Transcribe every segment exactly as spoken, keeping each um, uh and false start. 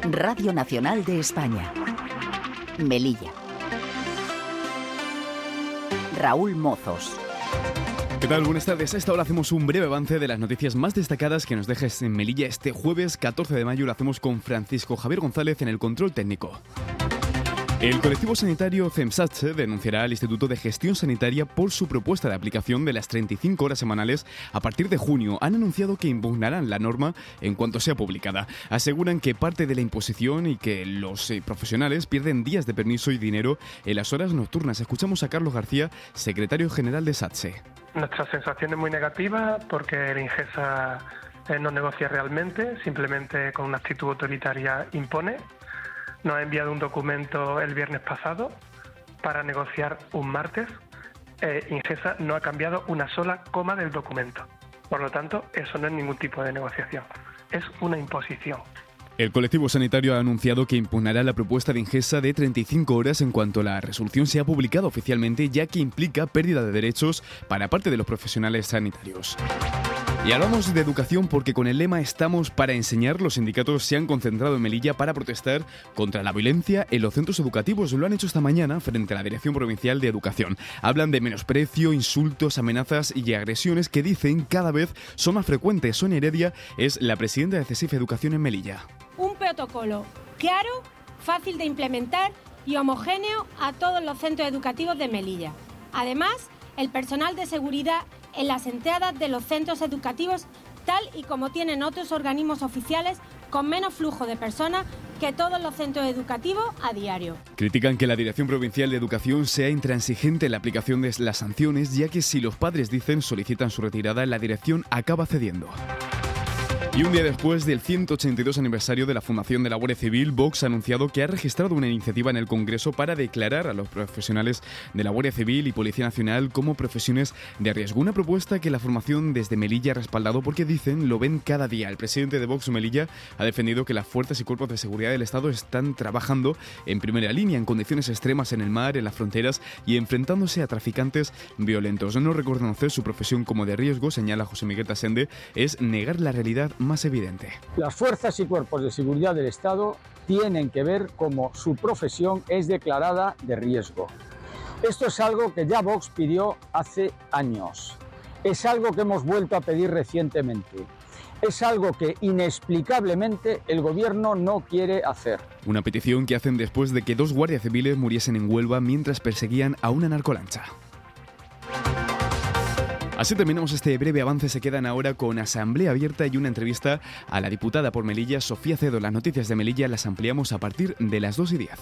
Radio Nacional de España. Melilla. Raúl Mozos. ¿Qué tal? Buenas tardes. A esta hora hacemos un breve avance de las noticias más destacadas que nos dejes en Melilla este jueves catorce de mayo. Lo hacemos con Francisco Javier González en el control técnico. El colectivo sanitario CEMSATSE denunciará al Instituto de Gestión Sanitaria por su propuesta de aplicación de las treinta y cinco horas semanales a partir de junio. Han anunciado que impugnarán la norma en cuanto sea publicada. Aseguran que parte de la imposición y que los eh, profesionales pierden días de permiso y dinero en las horas nocturnas. Escuchamos a Carlos García, secretario general de SATSE. Nuestra sensación es muy negativa porque el Ingesa eh, no negocia realmente, simplemente con una actitud autoritaria impone. Nos ha enviado un documento el viernes pasado para negociar un martes. Eh, Ingesa no ha cambiado una sola coma del documento. Por lo tanto, eso no es ningún tipo de negociación. Es una imposición. El colectivo sanitario ha anunciado que impugnará la propuesta de Ingesa de treinta y cinco horas en cuanto la resolución sea publicada oficialmente, ya que implica pérdida de derechos para parte de los profesionales sanitarios. Y hablamos de educación porque con el lema Estamos para enseñar, los sindicatos se han concentrado en Melilla para protestar contra la violencia en los centros educativos. Lo han hecho esta mañana frente a la Dirección Provincial de Educación. Hablan de menosprecio, insultos, amenazas y agresiones que dicen cada vez son más frecuentes. Sonia Heredia es la presidenta de CESIF Educación en Melilla. Un protocolo claro, fácil de implementar y homogéneo a todos los centros educativos de Melilla. Además, el personal de seguridad en las entradas de los centros educativos, tal y como tienen otros organismos oficiales, con menos flujo de personas que todos los centros educativos a diario. Critican que la Dirección Provincial de Educación sea intransigente en la aplicación de las sanciones, ya que si los padres dicen solicitan su retirada, la dirección acaba cediendo. Y un día después del ciento ochenta y dos aniversario de la fundación de la Guardia Civil, Vox ha anunciado que ha registrado una iniciativa en el Congreso para declarar a los profesionales de la Guardia Civil y Policía Nacional como profesiones de riesgo. Una propuesta que la formación desde Melilla ha respaldado porque dicen lo ven cada día. El presidente de Vox Melilla ha defendido que las fuerzas y cuerpos de seguridad del Estado están trabajando en primera línea en condiciones extremas en el mar, en las fronteras y enfrentándose a traficantes violentos. No reconocer su profesión como de riesgo, señala José Miguel Tasende, es negar la realidad más evidente. Las fuerzas y cuerpos de seguridad del Estado tienen que ver cómo su profesión es declarada de riesgo. Esto es algo que ya Vox pidió hace años. Es algo que hemos vuelto a pedir recientemente. Es algo que inexplicablemente el gobierno no quiere hacer. Una petición que hacen después de que dos guardias civiles muriesen en Huelva mientras perseguían a una narcolancha. Así terminamos este breve avance. Se quedan ahora con Asamblea Abierta y una entrevista a la diputada por Melilla, Sofía Cedo. Las noticias de Melilla las ampliamos a partir de las dos y diez.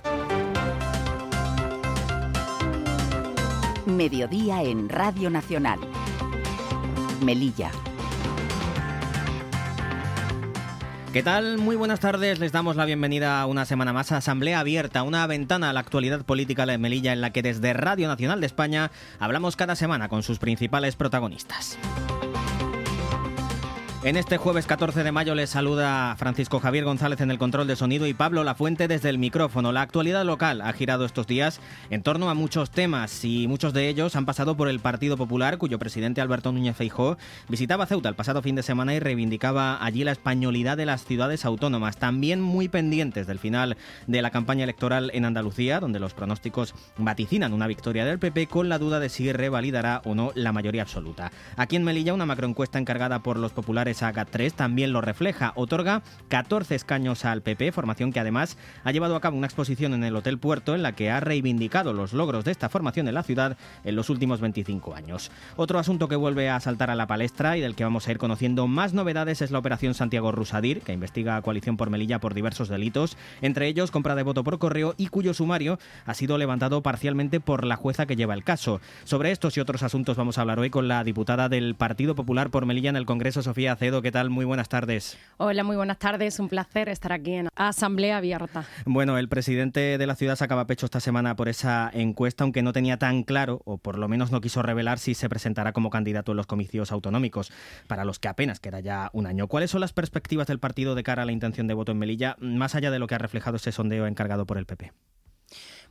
Mediodía en Radio Nacional. Melilla. ¿Qué tal? Muy buenas tardes. Les damos la bienvenida una semana más a Asamblea Abierta, una ventana a la actualidad política de Melilla en la que desde Radio Nacional de España hablamos cada semana con sus principales protagonistas. En este jueves catorce de mayo les saluda Francisco Javier González en el control de sonido y Pablo Lafuente desde el micrófono. La actualidad local ha girado estos días en torno a muchos temas y muchos de ellos han pasado por el Partido Popular, cuyo presidente Alberto Núñez Feijóo visitaba Ceuta el pasado fin de semana y reivindicaba allí la españolidad de las ciudades autónomas. También muy pendientes del final de la campaña electoral en Andalucía, donde los pronósticos vaticinan una victoria del P P con la duda de si revalidará o no la mayoría absoluta. Aquí en Melilla, una macroencuesta encargada por los populares A G A tres también lo refleja. Otorga catorce escaños al P P, formación que además ha llevado a cabo una exposición en el Hotel Puerto en la que ha reivindicado los logros de esta formación en la ciudad en los últimos veinticinco años. Otro asunto que vuelve a saltar a la palestra y del que vamos a ir conociendo más novedades es la operación Santiago Rusadir, que investiga a Coalición por Melilla por diversos delitos, entre ellos compra de voto por correo y cuyo sumario ha sido levantado parcialmente por la jueza que lleva el caso. Sobre estos y otros asuntos vamos a hablar hoy con la diputada del Partido Popular por Melilla en el Congreso, Sofía Cedo. ¿Qué tal? Muy buenas tardes. Hola, muy buenas tardes. Un placer estar aquí en Asamblea Abierta. Bueno, el presidente de la ciudad sacaba pecho esta semana por esa encuesta, aunque no tenía tan claro, o por lo menos no quiso revelar si se presentará como candidato en los comicios autonómicos, para los que apenas queda ya un año. ¿Cuáles son las perspectivas del partido de cara a la intención de voto en Melilla, más allá de lo que ha reflejado ese sondeo encargado por el P P?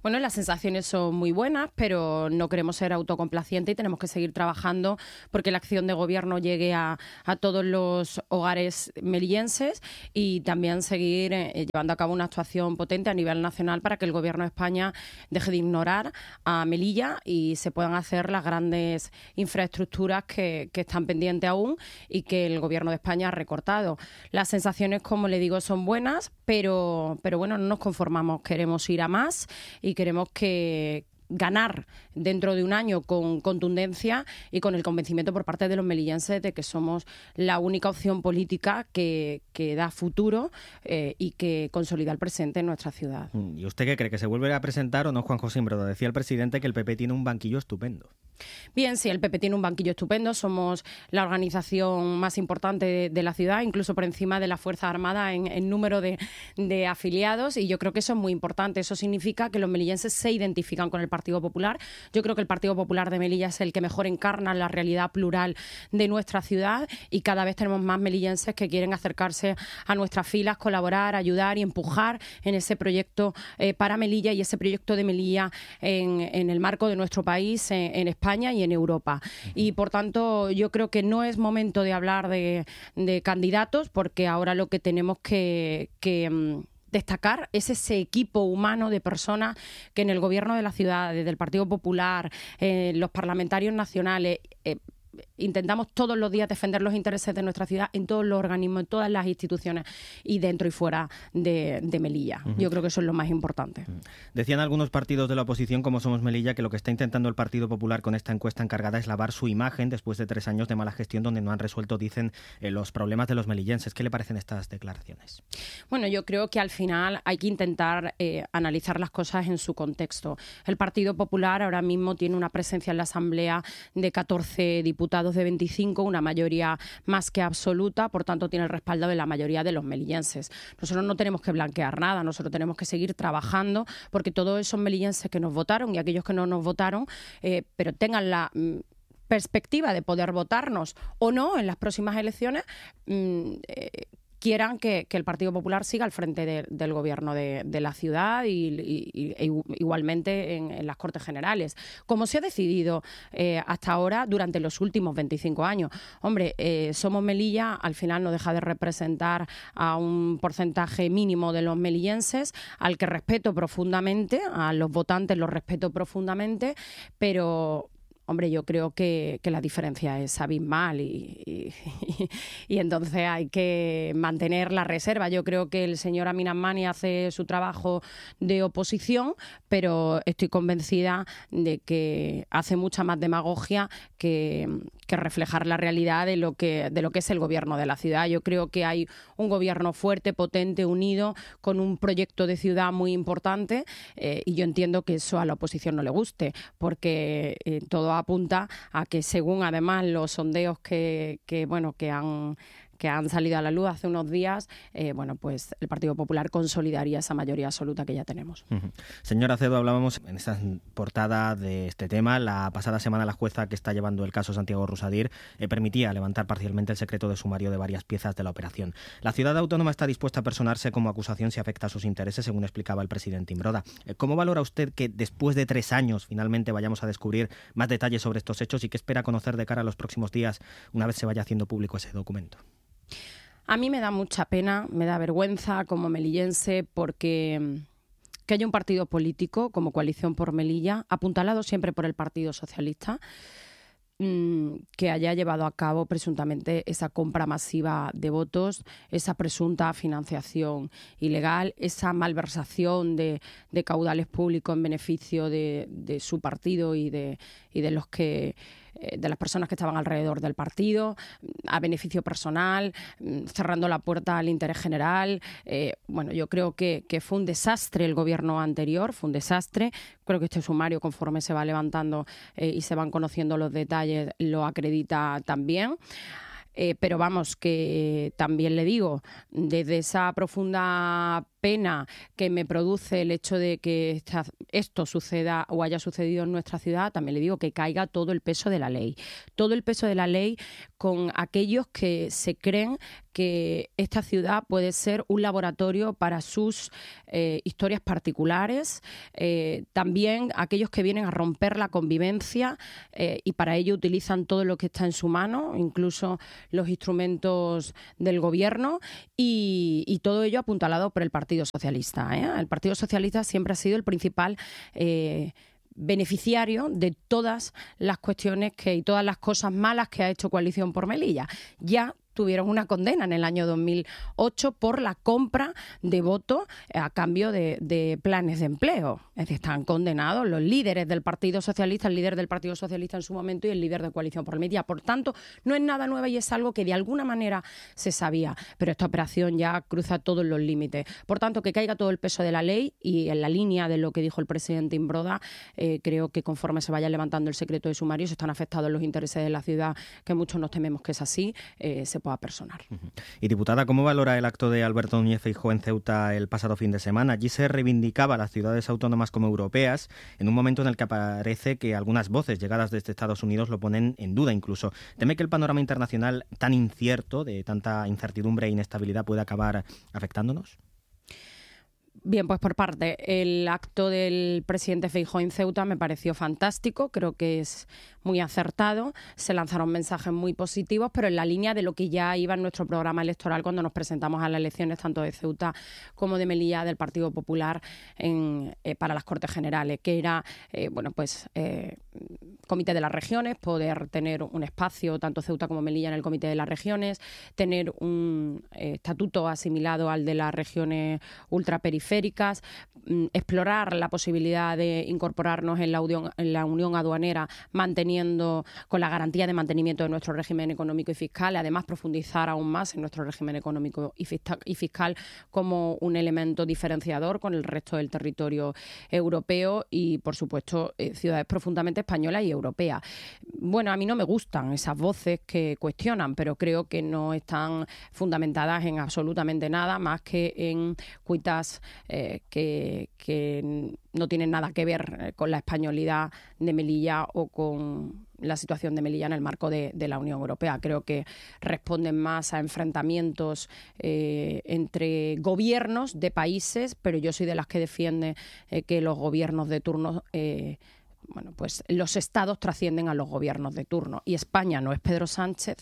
Bueno, las sensaciones son muy buenas, pero no queremos ser autocomplacientes y tenemos que seguir trabajando porque la acción de gobierno llegue a, a todos los hogares melillenses y también seguir eh, llevando a cabo una actuación potente a nivel nacional para que el Gobierno de España deje de ignorar a Melilla y se puedan hacer las grandes infraestructuras que, que están pendientes aún y que el Gobierno de España ha recortado. Las sensaciones, como le digo, son buenas, pero, pero bueno, no nos conformamos, queremos ir a más y queremos que ganar dentro de un año con contundencia y con el convencimiento por parte de los melillenses de que somos la única opción política que, que da futuro eh, y que consolida el presente en nuestra ciudad. ¿Y usted qué cree? ¿Que se vuelve a presentar o no, Juan José Imbroda? Decía el presidente que el P P tiene un banquillo estupendo. Bien, sí, el P P tiene un banquillo estupendo. Somos la organización más importante de, de la ciudad, incluso por encima de la Fuerza Armada en, en número de, de afiliados, y yo creo que eso es muy importante. Eso significa que los melillenses se identifican con el Partido Popular. Yo creo que el Partido Popular de Melilla es el que mejor encarna la realidad plural de nuestra ciudad y cada vez tenemos más melillenses que quieren acercarse a nuestras filas, colaborar, ayudar y empujar en ese proyecto eh, para Melilla y ese proyecto de Melilla en, en el marco de nuestro país, en, en España y en Europa. Y por tanto yo creo que no es momento de hablar de, de candidatos porque ahora lo que tenemos que... que destacar es ese equipo humano de personas que en el gobierno de la ciudad, desde el Partido Popular, eh, los parlamentarios nacionales, eh, intentamos todos los días defender los intereses de nuestra ciudad en todos los organismos, en todas las instituciones y dentro y fuera de, de Melilla. Uh-huh. Yo creo que eso es lo más importante. Uh-huh. Decían algunos partidos de la oposición, como Somos Melilla, que lo que está intentando el Partido Popular con esta encuesta encargada es lavar su imagen después de tres años de mala gestión donde no han resuelto, dicen, eh, los problemas de los melillenses. ¿Qué le parecen estas declaraciones? Bueno, yo creo que al final hay que intentar eh, analizar las cosas en su contexto. El Partido Popular ahora mismo tiene una presencia en la Asamblea de catorce diputados de veinticinco, una mayoría más que absoluta, por tanto tiene el respaldo de la mayoría de los melillenses. Nosotros no tenemos que blanquear nada, nosotros tenemos que seguir trabajando porque todos esos melillenses que nos votaron y aquellos que no nos votaron, eh, pero tengan la mm, perspectiva de poder votarnos o no en las próximas elecciones, mm, eh, quieran que, que el Partido Popular siga al frente de, del gobierno de, de la ciudad y, y, y igualmente en, en las Cortes Generales, como se ha decidido eh, hasta ahora durante los últimos veinticinco años. Hombre, eh, Somos Melilla al final no deja de representar a un porcentaje mínimo de los melillenses, al que respeto profundamente, a los votantes los respeto profundamente, pero... Hombre, yo creo que, que la diferencia es abismal y, y, y, y entonces hay que mantener la reserva. Yo creo que el señor Amin Amani hace su trabajo de oposición, pero estoy convencida de que hace mucha más demagogia que, que reflejar la realidad de lo que, de lo que es el gobierno de la ciudad. Yo creo que hay un gobierno fuerte, potente, unido, con un proyecto de ciudad muy importante eh, y yo entiendo que eso a la oposición no le guste, porque eh, todo apunta a que según además los sondeos que, que bueno que han que han salido a la luz hace unos días, eh, bueno, pues el Partido Popular consolidaría esa mayoría absoluta que ya tenemos. Uh-huh. Señora Acedo, hablábamos en esta portada de este tema. La pasada semana la jueza que está llevando el caso Santiago Rusadir eh, permitía levantar parcialmente el secreto de sumario de varias piezas de la operación. La ciudad autónoma está dispuesta a personarse como acusación si afecta a sus intereses, según explicaba el presidente Imbroda. Eh, ¿Cómo valora usted que después de tres años finalmente vayamos a descubrir más detalles sobre estos hechos y qué espera conocer de cara a los próximos días una vez se vaya haciendo público ese documento? A mí me da mucha pena, me da vergüenza como melillense porque que haya un partido político como Coalición por Melilla, apuntalado siempre por el Partido Socialista, que haya llevado a cabo presuntamente esa compra masiva de votos, esa presunta financiación ilegal, esa malversación de, de caudales públicos en beneficio de, de su partido y de, y de los que de las personas que estaban alrededor del partido, a beneficio personal, cerrando la puerta al interés general. Eh, bueno, yo creo que, que fue un desastre el gobierno anterior, fue un desastre. Creo que este sumario, conforme se va levantando eh, y se van conociendo los detalles, lo acredita también. Eh, pero vamos, que también le digo, desde esa profunda pena que me produce el hecho de que esta, esto suceda o haya sucedido en nuestra ciudad, también le digo que caiga todo el peso de la ley. Todo el peso de la ley con aquellos que se creen que esta ciudad puede ser un laboratorio para sus eh, historias particulares, eh, también aquellos que vienen a romper la convivencia eh, y para ello utilizan todo lo que está en su mano, incluso los instrumentos del gobierno, y, y todo ello apuntalado por el Partido Socialista, ¿eh? El Partido Socialista siempre ha sido el principal eh, beneficiario de todas las cuestiones que y todas las cosas malas que ha hecho Coalición por Melilla. Ya tuvieron una condena en el año dos mil ocho por la compra de votos a cambio de, de planes de empleo. Es decir, están condenados los líderes del Partido Socialista, el líder del Partido Socialista en su momento y el líder de Coalición por Melilla. Por tanto, no es nada nuevo y es algo que de alguna manera se sabía, pero esta operación ya cruza todos los límites. Por tanto, que caiga todo el peso de la ley y en la línea de lo que dijo el presidente Imbroda, eh, creo que conforme se vaya levantando el secreto de sumario, se están afectados los intereses de la ciudad, que muchos nos tememos que es así, eh, se pueda personar. Y diputada, ¿cómo valora el acto de Alberto Núñez Feijóo en Ceuta el pasado fin de semana? Allí se reivindicaba a las ciudades autónomas como europeas en un momento en el que parece que algunas voces llegadas desde Estados Unidos lo ponen en duda incluso. ¿Teme que el panorama internacional tan incierto, de tanta incertidumbre e inestabilidad, pueda acabar afectándonos? Bien, pues por parte, el acto del presidente Feijóo en Ceuta me pareció fantástico, creo que es muy acertado, se lanzaron mensajes muy positivos, pero en la línea de lo que ya iba en nuestro programa electoral cuando nos presentamos a las elecciones tanto de Ceuta como de Melilla del Partido Popular en, eh, para las Cortes Generales, que era, eh, bueno, pues eh, Comité de las Regiones, poder tener un espacio, tanto Ceuta como Melilla, en el Comité de las Regiones, tener un eh, estatuto asimilado al de las regiones ultraperiféricas, mm, explorar la posibilidad de incorporarnos en la, unión, en la Unión Aduanera, manteniendo con la garantía de mantenimiento de nuestro régimen económico y fiscal, y además profundizar aún más en nuestro régimen económico y fiscal, y fiscal como un elemento diferenciador con el resto del territorio europeo y, por supuesto, eh, ciudades profundamente españolas y europeas. Bueno, a mí no me gustan esas voces que cuestionan, pero creo que no están fundamentadas en absolutamente nada más que en cuitas eh, que, que no tienen nada que ver con la españolidad de Melilla o con la situación de Melilla en el marco de, de la Unión Europea. Creo que responden más a enfrentamientos eh, entre gobiernos de países, pero yo soy de las que defiende eh, que los gobiernos de turno... Eh, Bueno, pues los estados trascienden a los gobiernos de turno y España no es Pedro Sánchez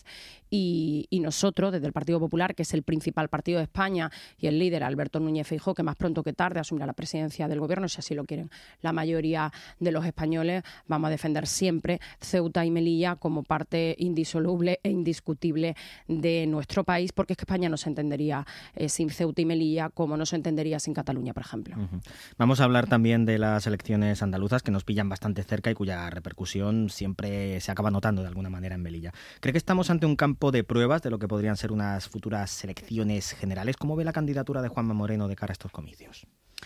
y, y nosotros desde el Partido Popular, que es el principal partido de España, y el líder Alberto Núñez Feijóo, que más pronto que tarde asumirá la presidencia del gobierno, si así lo quieren la mayoría de los españoles, vamos a defender siempre Ceuta y Melilla como parte indisoluble e indiscutible de nuestro país, porque es que España no se entendería eh, sin Ceuta y Melilla como no se entendería sin Cataluña, por ejemplo. Uh-huh. Vamos a hablar también de las elecciones andaluzas, que nos pillan bastante cerca y cuya repercusión siempre se acaba notando de alguna manera en Melilla. ¿Cree que estamos ante un campo de pruebas de lo que podrían ser unas futuras elecciones generales? ¿Cómo ve la candidatura de Juanma Moreno de cara a estos comicios?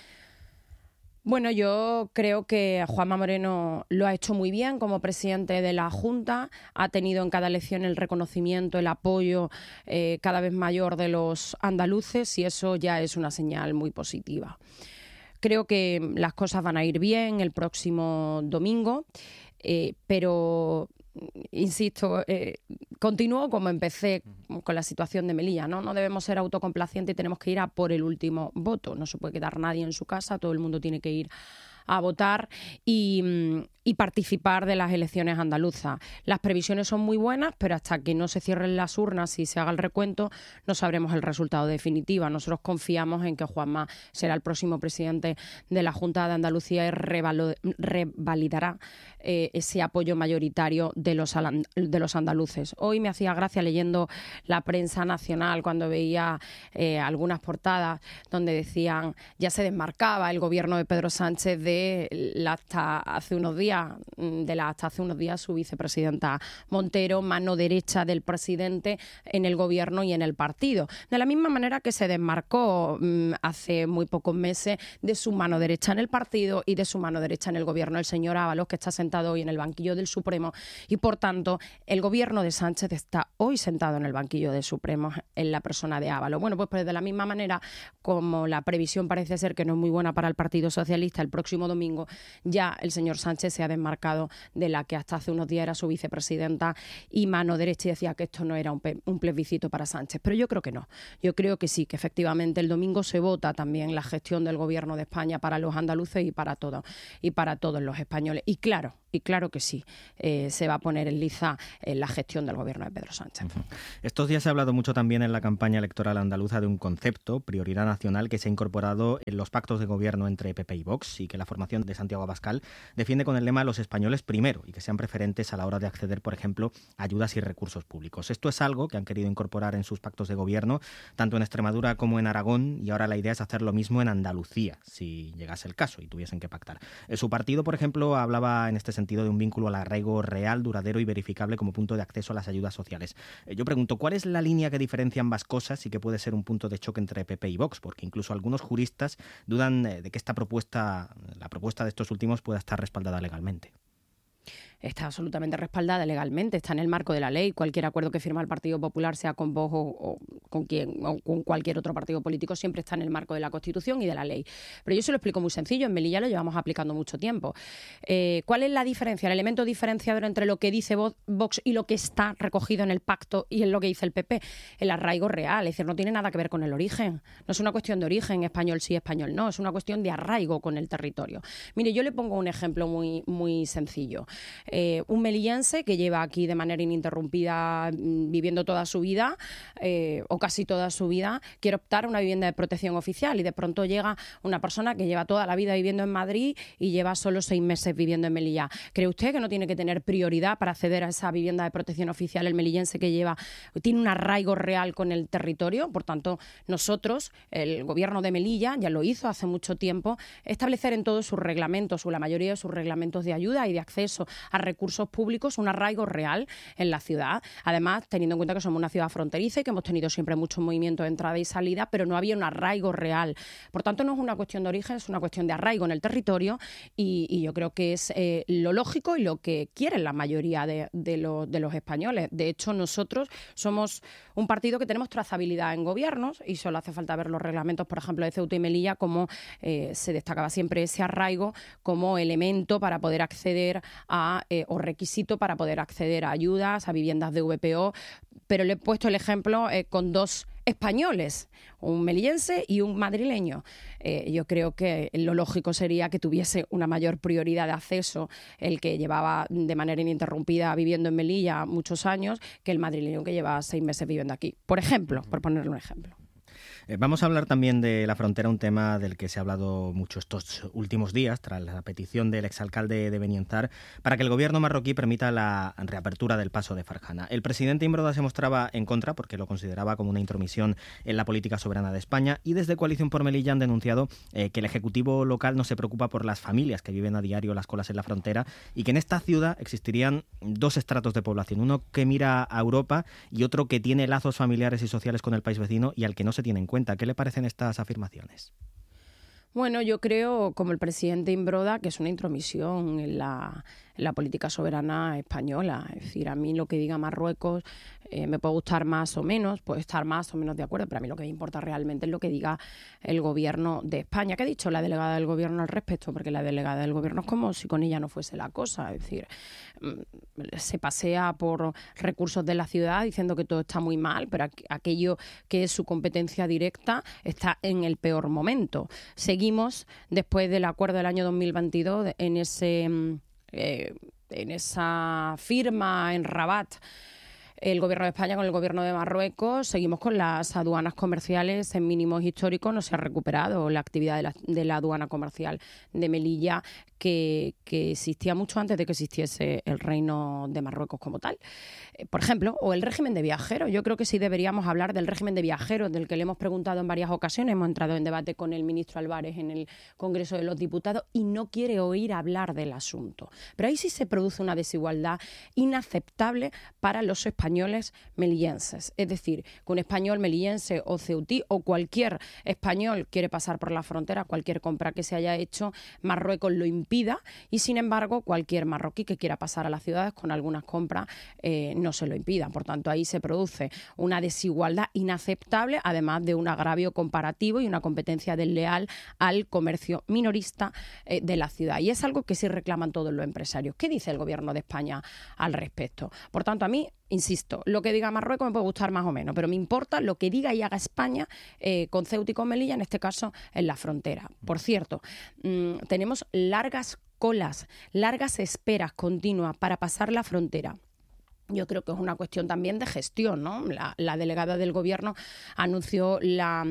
Bueno, yo creo que Juanma Moreno lo ha hecho muy bien como presidente de la Junta, ha tenido en cada elección el reconocimiento, el apoyo eh, cada vez mayor de los andaluces y eso ya es una señal muy positiva. Creo que las cosas van a ir bien el próximo domingo, eh, pero, insisto, eh, continúo como empecé con la situación de Melilla, ¿no? No debemos ser autocomplacientes y tenemos que ir a por el último voto. No se puede quedar nadie en su casa, todo el mundo tiene que ir a votar y, y participar de las elecciones andaluzas. Las previsiones son muy buenas, pero hasta que no se cierren las urnas y se haga el recuento, no sabremos el resultado definitivo. Nosotros confiamos en que Juanma será el próximo presidente de la Junta de Andalucía y revalo- revalidará eh, ese apoyo mayoritario de los, alan- de los andaluces. Hoy me hacía gracia leyendo la prensa nacional cuando veía eh, algunas portadas donde decían ya se desmarcaba el gobierno de Pedro Sánchez de la hasta hace unos días, de la hasta hace unos días su vicepresidenta Montero, mano derecha del presidente en el gobierno y en el partido. De la misma manera que se desmarcó mmm, hace muy pocos meses de su mano derecha en el partido y de su mano derecha en el gobierno, el señor Ábalos, que está sentado hoy en el banquillo del Supremo y, por tanto, el gobierno de Sánchez está hoy sentado en el banquillo del Supremo en la persona de Ábalos. Bueno, pues, pues de la misma manera, como la previsión parece ser que no es muy buena para el Partido Socialista el próximo próximo domingo ya el señor Sánchez se ha desmarcado de la que hasta hace unos días era su vicepresidenta y mano derecha y decía que esto no era un, un plebiscito para Sánchez. Pero yo creo que no. Yo creo que sí, que efectivamente el domingo se vota también la gestión del Gobierno de España para los andaluces y para todos, y para todos los españoles. Y claro, y claro que sí, eh, se va a poner en liza eh, la gestión del Gobierno de Pedro Sánchez. Estos días se ha hablado mucho también en la campaña electoral andaluza de un concepto, prioridad nacional, que se ha incorporado en los pactos de gobierno entre P P y Vox y que la formación de Santiago Abascal defiende con el lema los españoles primero y que sean preferentes a la hora de acceder, por ejemplo, a ayudas y recursos públicos. Esto es algo que han querido incorporar en sus pactos de gobierno, tanto en Extremadura como en Aragón, y ahora la idea es hacer lo mismo en Andalucía, si llegase el caso y tuviesen que pactar. Su partido, por ejemplo, hablaba en este sentido de un vínculo al arraigo real, duradero y verificable como punto de acceso a las ayudas sociales. Yo pregunto, ¿cuál es la línea que diferencia ambas cosas y que puede ser un punto de choque entre P P y Vox? Porque incluso algunos juristas dudan de que esta propuesta, la propuesta de estos últimos, pueda estar respaldada legalmente. Está absolutamente respaldada legalmente, está en el marco de la ley. Cualquier acuerdo que firma el Partido Popular, sea con Vox o, o con quien o con cualquier otro partido político, siempre está en el marco de la Constitución y de la ley. Pero yo se lo explico muy sencillo, en Melilla lo llevamos aplicando mucho tiempo. Eh, ¿Cuál es la diferencia, el elemento diferenciador entre lo que dice Vox y lo que está recogido en el pacto y en lo que dice el P P? El arraigo real, es decir, no tiene nada que ver con el origen. No es una cuestión de origen, español sí, español no, es una cuestión de arraigo con el territorio. Mire, yo le pongo un ejemplo muy, muy sencillo. Eh, un melillense que lleva aquí de manera ininterrumpida viviendo toda su vida eh, o casi toda su vida, quiere optar a una vivienda de protección oficial y de pronto llega una persona que lleva toda la vida viviendo en Madrid y lleva solo seis meses viviendo en Melilla. ¿Cree usted que no tiene que tener prioridad para acceder a esa vivienda de protección oficial el melillense que lleva, tiene un arraigo real con el territorio? Por tanto, nosotros, el Gobierno de Melilla, ya lo hizo hace mucho tiempo, establecer en todos sus reglamentos o la mayoría de sus reglamentos de ayuda y de acceso a recursos públicos un arraigo real en la ciudad. Además, teniendo en cuenta que somos una ciudad fronteriza y que hemos tenido siempre mucho movimiento de entrada y salida, pero no había un arraigo real. Por tanto, no es una cuestión de origen, es una cuestión de arraigo en el territorio y, y yo creo que es eh, lo lógico y lo que quieren la mayoría de, de, lo, de los españoles. De hecho, nosotros somos un partido que tenemos trazabilidad en gobiernos y solo hace falta ver los reglamentos, por ejemplo, de Ceuta y Melilla, como eh, se destacaba siempre ese arraigo como elemento para poder acceder a eh, o requisito para poder acceder a ayudas, a viviendas de V P O, pero le he puesto el ejemplo eh, con dos españoles, un melillense y un madrileño. Eh, yo creo que lo lógico sería que tuviese una mayor prioridad de acceso el que llevaba de manera ininterrumpida viviendo en Melilla muchos años que el madrileño que lleva seis meses viviendo aquí. Por ejemplo, por ponerle un ejemplo. Eh, vamos a hablar también de la frontera, un tema del que se ha hablado mucho estos últimos días, tras la petición del exalcalde de Benienzar para que el gobierno marroquí permita la reapertura del paso de Farjana. El presidente Imbroda se mostraba en contra porque lo consideraba como una intromisión en la política soberana de España y desde Coalición por Melilla han denunciado eh, que el Ejecutivo local no se preocupa por las familias que viven a diario las colas en la frontera y que en esta ciudad existirían dos estratos de población, uno que mira a Europa y otro que tiene lazos familiares y sociales con el país vecino y al que no se tiene en cuenta. ¿Qué le parecen estas afirmaciones? Bueno, yo creo, como el presidente Imbroda, que es una intromisión en la, en la política soberana española. Es decir, a mí lo que diga Marruecos eh, me puede gustar más o menos, puede estar más o menos de acuerdo, pero a mí lo que me importa realmente es lo que diga el gobierno de España. ¿Qué ha dicho la delegada del gobierno al respecto? Porque la delegada del gobierno es como si con ella no fuese la cosa. Es decir, se pasea por recursos de la ciudad diciendo que todo está muy mal, pero aquello que es su competencia directa está en el peor momento. Seguimos después del acuerdo del año dos mil veintidós en ese eh, en esa firma en Rabat el Gobierno de España con el Gobierno de Marruecos. Seguimos con las aduanas comerciales en mínimos históricos. No se ha recuperado la actividad de la, de la aduana comercial de Melilla, que, que existía mucho antes de que existiese el Reino de Marruecos como tal. Eh, por ejemplo, o el régimen de viajeros. Yo creo que sí deberíamos hablar del régimen de viajeros, del que le hemos preguntado en varias ocasiones. Hemos entrado en debate con el ministro Álvarez en el Congreso de los Diputados y no quiere oír hablar del asunto. Pero ahí sí se produce una desigualdad inaceptable para los españoles españoles melillenses. Es decir, que un español melillense o ceutí o cualquier español quiere pasar por la frontera, cualquier compra que se haya hecho, Marruecos lo impida y, sin embargo, cualquier marroquí que quiera pasar a las ciudades con algunas compras eh, no se lo impida. Por tanto, ahí se produce una desigualdad inaceptable, además de un agravio comparativo y una competencia desleal al comercio minorista eh, de la ciudad. Y es algo que sí reclaman todos los empresarios. ¿Qué dice el Gobierno de España al respecto? Por tanto, a mí, insisto, lo que diga Marruecos me puede gustar más o menos, pero me importa lo que diga y haga España eh, con Ceuta y con Melilla, en este caso en la frontera. Por cierto, mmm, tenemos largas colas, largas esperas continuas para pasar la frontera. Yo creo que es una cuestión también de gestión, ¿no? La, la delegada del Gobierno anunció la,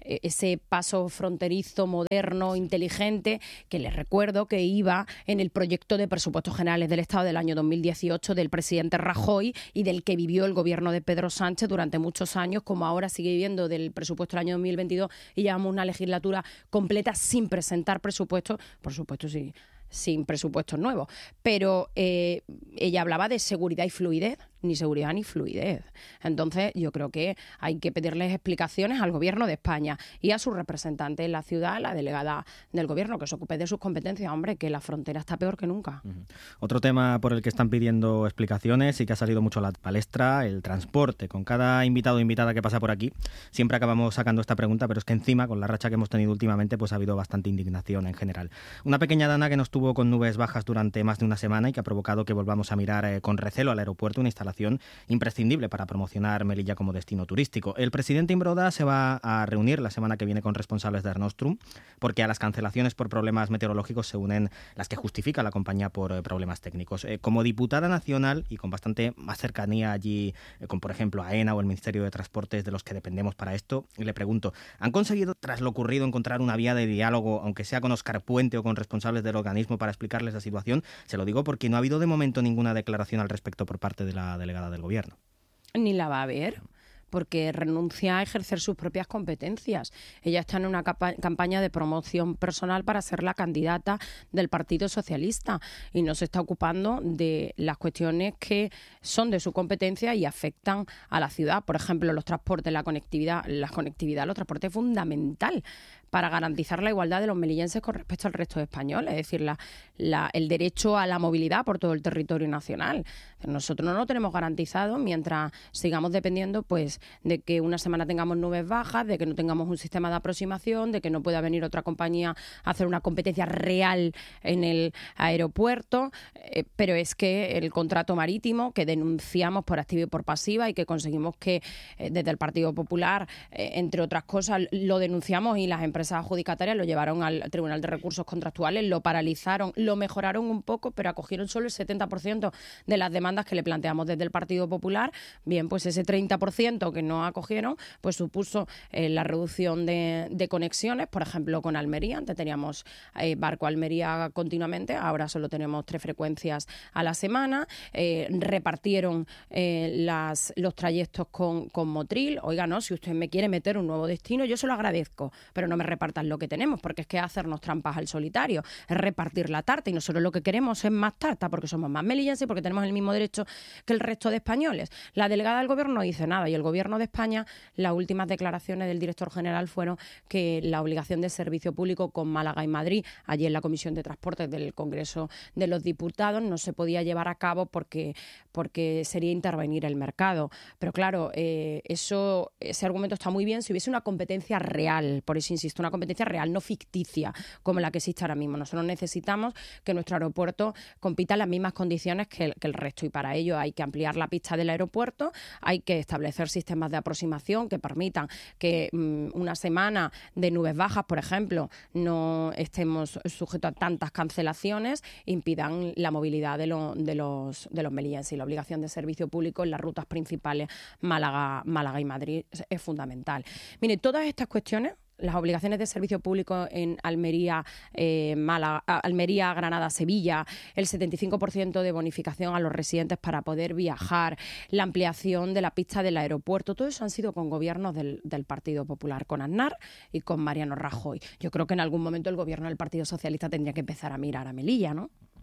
ese paso fronterizo, moderno, inteligente, que les recuerdo que iba en el proyecto de presupuestos generales del Estado del año dos mil dieciocho del presidente Rajoy y del que vivió el Gobierno de Pedro Sánchez durante muchos años, como ahora sigue viviendo del presupuesto del año dos mil veintidós y llevamos una legislatura completa sin presentar presupuestos, por supuesto sí, sin presupuestos nuevos. Pero eh, ella hablaba de seguridad y fluidez, ni seguridad ni fluidez. Entonces yo creo que hay que pedirles explicaciones al Gobierno de España y a su representante en la ciudad, la delegada del Gobierno, que se ocupe de sus competencias. Hombre, que la frontera está peor que nunca. Uh-huh. Otro tema por el que están pidiendo explicaciones y que ha salido mucho a la palestra, el transporte. Con cada invitado o invitada que pasa por aquí, siempre acabamos sacando esta pregunta, pero es que encima, con la racha que hemos tenido últimamente, pues ha habido bastante indignación en general. Una pequeña dana que nos tuvo con nubes bajas durante más de una semana y que ha provocado que volvamos a mirar eh, con recelo al aeropuerto, una instalación imprescindible para promocionar Melilla como destino turístico. El presidente Imbroda se va a reunir la semana que viene con responsables de Air Nostrum, porque a las cancelaciones por problemas meteorológicos se unen las que justifica la compañía por eh, problemas técnicos. Eh, como diputada nacional y con bastante más cercanía allí, eh, con por ejemplo AENA o el Ministerio de Transportes de los que dependemos para esto, le pregunto, ¿han conseguido tras lo ocurrido encontrar una vía de diálogo, aunque sea con Óscar Puente o con responsables del organismo, para explicarles la situación? Se lo digo porque no ha habido de momento ninguna declaración al respecto por parte de la delegada del Gobierno. Ni la va a haber, porque renuncia a ejercer sus propias competencias. Ella está en una capa- campaña de promoción personal para ser la candidata del Partido Socialista y no se está ocupando de las cuestiones que son de su competencia y afectan a la ciudad. Por ejemplo, los transportes, la conectividad, la conectividad, los transportes es fundamental para garantizar la igualdad de los melillenses con respecto al resto de españoles, es decir, la, la, el derecho a la movilidad por todo el territorio nacional. Nosotros no lo tenemos garantizado mientras sigamos dependiendo pues de que una semana tengamos nubes bajas, de que no tengamos un sistema de aproximación, de que no pueda venir otra compañía a hacer una competencia real en el aeropuerto, eh, pero es que el contrato marítimo que denunciamos por activa y por pasiva y que conseguimos que eh, desde el Partido Popular, eh, entre otras cosas, lo denunciamos y las empresas empresas adjudicatarias lo llevaron al Tribunal de Recursos Contractuales, lo paralizaron, lo mejoraron un poco, pero acogieron solo el setenta por ciento de las demandas que le planteamos desde el Partido Popular. Bien, pues ese treinta por ciento que no acogieron, pues supuso eh, la reducción de, de conexiones, por ejemplo, con Almería. Antes teníamos eh, barco Almería continuamente, ahora solo tenemos tres frecuencias a la semana. Eh, repartieron eh, las, los trayectos con, con Motril. Oiga, no, si usted me quiere meter un nuevo destino, yo se lo agradezco, pero no me repartan lo que tenemos, porque es que hacernos trampas al solitario, es repartir la tarta y nosotros lo que queremos es más tarta porque somos más melillenses y porque tenemos el mismo derecho que el resto de españoles. La delegada del Gobierno no dice nada y el Gobierno de España, las últimas declaraciones del director general fueron que la obligación de servicio público con Málaga y Madrid, allí en la Comisión de Transportes del Congreso de los Diputados, no se podía llevar a cabo porque, porque sería intervenir el mercado. Pero claro, eh, eso, ese argumento está muy bien si hubiese una competencia real, por eso insisto, una competencia real, no ficticia, como la que existe ahora mismo. Nosotros necesitamos que nuestro aeropuerto compita en las mismas condiciones que el, que el resto y para ello hay que ampliar la pista del aeropuerto, hay que establecer sistemas de aproximación que permitan que mmm, una semana de nubes bajas, por ejemplo, no estemos sujetos a tantas cancelaciones, impidan la movilidad de, lo, de los, de los melillenses y la obligación de servicio público en las rutas principales Málaga, Málaga y Madrid es, es fundamental. Mire, todas estas cuestiones, las obligaciones de servicio público en Almería, eh, Málaga, Almería, Granada, Sevilla, el setenta y cinco por ciento de bonificación a los residentes para poder viajar, la ampliación de la pista del aeropuerto, todo eso han sido con gobiernos del, del Partido Popular, con Aznar y con Mariano Rajoy. Yo creo que en algún momento el gobierno del Partido Socialista tendría que empezar a mirar a Melilla, ¿no?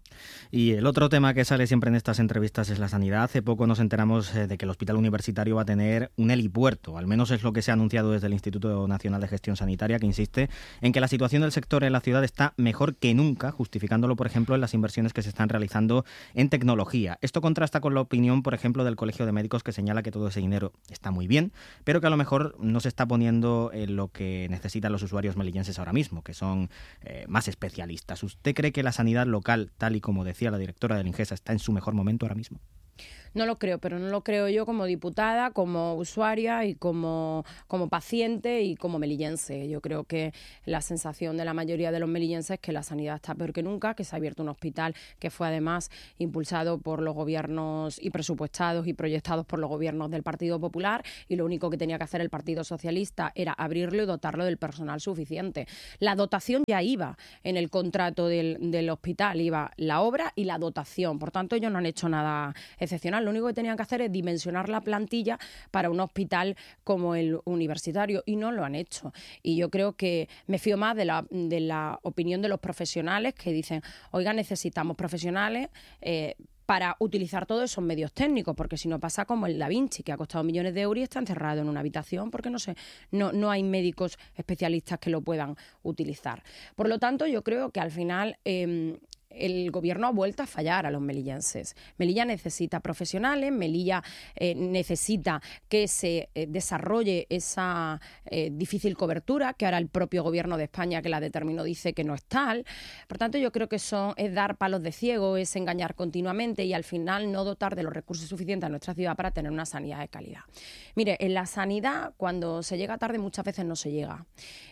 Y el otro tema que sale siempre en estas entrevistas es la sanidad. Hace poco nos enteramos de que el Hospital Universitario va a tener un helipuerto, al menos es lo que se ha anunciado desde el Instituto Nacional de Gestión Sanitaria, que insiste en que la situación del sector en la ciudad está mejor que nunca, justificándolo, por ejemplo, en las inversiones que se están realizando en tecnología. Esto contrasta con la opinión, por ejemplo, del Colegio de Médicos, que señala que todo ese dinero está muy bien, pero que a lo mejor no se está poniendo en lo que necesitan los usuarios melillenses ahora mismo, que son eh, más especialistas. ¿Usted cree que la sanidad local, tal y como decía la directora del Ingesa, está en su mejor momento ahora mismo? No lo creo, pero no lo creo yo como diputada, como usuaria y como, como paciente y como melillense. Yo creo que la sensación de la mayoría de los melillenses es que la sanidad está peor que nunca, que se ha abierto un hospital que fue además impulsado por los gobiernos y presupuestados y proyectados por los gobiernos del Partido Popular, y lo único que tenía que hacer el Partido Socialista era abrirlo y dotarlo del personal suficiente. La dotación ya iba en el contrato del, del hospital, iba la obra y la dotación. Por tanto, ellos no han hecho nada excepcional. Lo único que tenían que hacer es dimensionar la plantilla para un hospital como el universitario, y no lo han hecho. Y yo creo que me fío más de la, de la opinión de los profesionales que dicen, oiga, necesitamos profesionales eh, para utilizar todos esos medios técnicos, porque si no pasa como el Da Vinci, que ha costado millones de euros y está encerrado en una habitación porque no sé, no, no hay médicos especialistas que lo puedan utilizar. Por lo tanto, yo creo que al final Eh, el gobierno ha vuelto a fallar a los melillenses. Melilla necesita profesionales, Melilla eh, necesita que se eh, desarrolle esa eh, difícil cobertura que ahora el propio gobierno de España, que la determinó, dice que no es tal. Por tanto, yo creo que eso es dar palos de ciego, es engañar continuamente y al final no dotar de los recursos suficientes a nuestra ciudad para tener una sanidad de calidad. Mire, en la sanidad, cuando se llega tarde, muchas veces no se llega.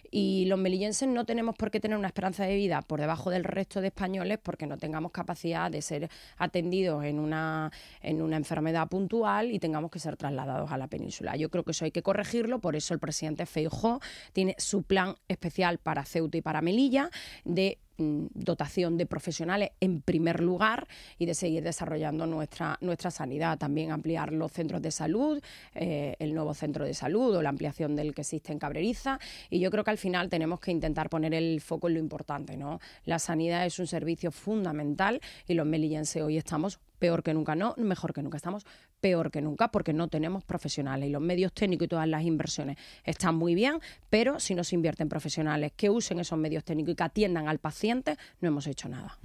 Y los melillenses no tenemos por qué tener una esperanza de vida por debajo del resto de españoles porque no tengamos capacidad de ser atendidos en una, en una enfermedad puntual y tengamos que ser trasladados a la península. Yo creo que eso hay que corregirlo, por eso el presidente Feijóo tiene su plan especial para Ceuta y para Melilla de dotación de profesionales en primer lugar y de seguir desarrollando nuestra, nuestra sanidad, también ampliar los centros de salud, eh, el nuevo centro de salud o la ampliación del que existe en Cabreriza, y yo creo que al final tenemos que intentar poner el foco en lo importante, ¿no? La sanidad es un servicio fundamental y los melillenses hoy estamos peor que nunca, no mejor que nunca, estamos peor que nunca porque no tenemos profesionales y los medios técnicos y todas las inversiones están muy bien, pero si no se invierten profesionales que usen esos medios técnicos y que atiendan al paciente, no hemos hecho nada.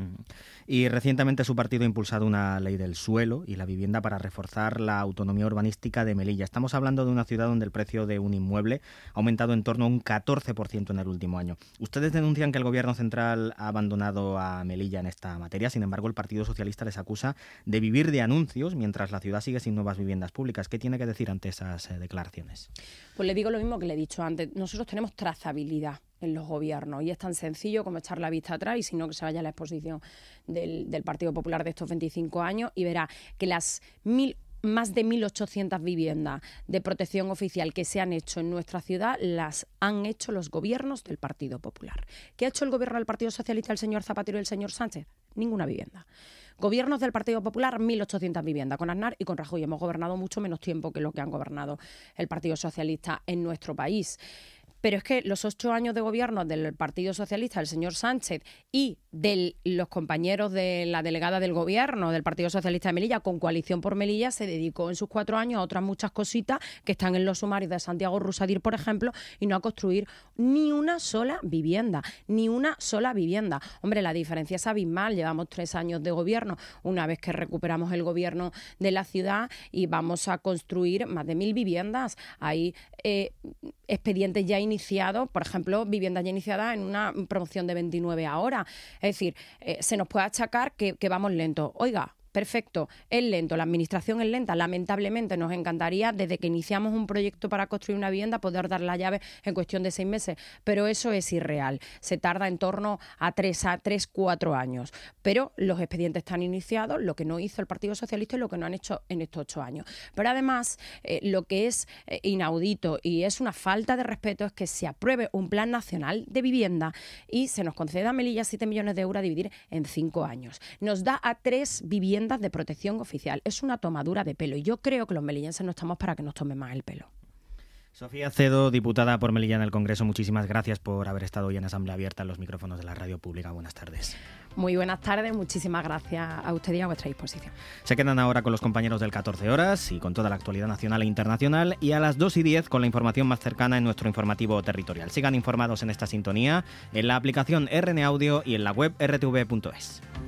Y recientemente su partido ha impulsado una ley del suelo y la vivienda para reforzar la autonomía urbanística de Melilla. Estamos hablando de una ciudad donde el precio de un inmueble ha aumentado en torno a un catorce por ciento en el último año. Ustedes denuncian que el gobierno central ha abandonado a Melilla en esta materia, sin embargo el Partido Socialista les acusa de vivir de anuncios mientras la ciudad sigue sin nuevas viviendas públicas. ¿Qué tiene que decir ante esas eh, declaraciones? Pues le digo lo mismo que le he dicho antes. Nosotros tenemos trazabilidad en los gobiernos y es tan sencillo como echar la vista atrás y si no que se vaya a la exposición del, del Partido Popular de estos veinticinco años y verá que las mil más de mil ochocientas viviendas de protección oficial que se han hecho en nuestra ciudad las han hecho los gobiernos del Partido Popular. ¿Qué ha hecho el gobierno del Partido Socialista, el señor Zapatero y el señor Sánchez? Ninguna vivienda. Gobiernos del Partido Popular, mil ochocientas viviendas. Con Aznar y con Rajoy hemos gobernado mucho menos tiempo que lo que han gobernado el Partido Socialista en nuestro país. Pero es que los ocho años de gobierno del Partido Socialista, del señor Sánchez, y de los compañeros de la delegada del gobierno del Partido Socialista de Melilla, con Coalición por Melilla, se dedicó en sus cuatro años a otras muchas cositas que están en los sumarios de Santiago Rusadir, por ejemplo, y no a construir ni una sola vivienda, ni una sola vivienda. Hombre, la diferencia es abismal. Llevamos tres años de gobierno, una vez que recuperamos el gobierno de la ciudad y vamos a construir más de mil viviendas. Hay eh, expedientes ya iniciados, por ejemplo, viviendas ya iniciadas en una promoción de veintinueve ahora. Es decir, eh, se nos puede achacar que, que vamos lentos. Oiga, perfecto, es lento, la administración es lenta. Lamentablemente nos encantaría, desde que iniciamos un proyecto para construir una vivienda, poder dar la llave en cuestión de seis meses, pero eso es irreal. Se tarda en torno a tres, a tres, cuatro años. Pero los expedientes están iniciados, lo que no hizo el Partido Socialista y lo que no han hecho en estos ocho años. Pero además, eh, lo que es eh, inaudito y es una falta de respeto es que se apruebe un plan nacional de vivienda y se nos conceda a Melilla siete millones de euros a dividir en cinco años. Nos da a tres viviendas de protección oficial. Es una tomadura de pelo y yo creo que los melillenses no estamos para que nos tomen más el pelo. Sofía Cedo, diputada por Melilla en el Congreso, muchísimas gracias por haber estado hoy en Asamblea Abierta en los micrófonos de la Radio Pública. Buenas tardes. Muy buenas tardes, muchísimas gracias a usted y a vuestra disposición. Se quedan ahora con los compañeros del catorce horas y con toda la actualidad nacional e internacional, y a las dos y diez con la información más cercana en nuestro informativo territorial. Sigan informados en esta sintonía, en la aplicación R N Audio y en la web r t v punto es.